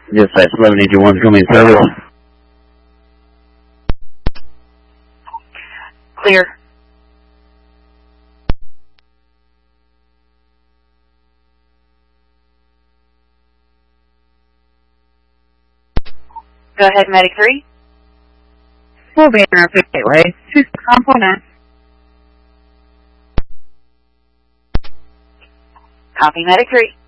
Dispatch 1181 coming service. Clear. Go ahead, Medic 3. Full banner, 5 Gateway. 2649. Copy, Medic 3.